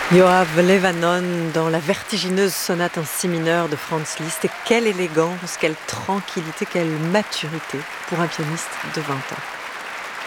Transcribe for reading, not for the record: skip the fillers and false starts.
Yoav Levanon dans la vertigineuse sonate en si mineur de Franz Liszt. Et quelle élégance, quelle tranquillité, quelle maturité pour un pianiste de 20 ans.